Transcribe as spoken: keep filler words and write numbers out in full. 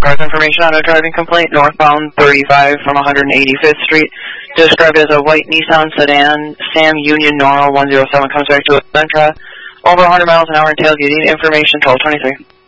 Cars information on a driving complaint, northbound thirty-five from one hundred eighty-fifth Street, described as a white Nissan sedan, Sam Union Nora one zero seven, comes back to a Sentra, over one hundred miles an hour and tailgating, information twelve twenty-three.